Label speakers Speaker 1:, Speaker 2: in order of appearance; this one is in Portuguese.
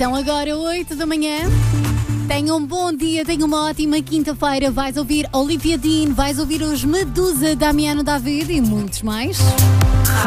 Speaker 1: São agora 8 da manhã. Tenha um bom dia, tenha uma ótima quinta-feira. Vais ouvir Olivia Dean, vais ouvir os Medusa, Damiano David e muitos mais.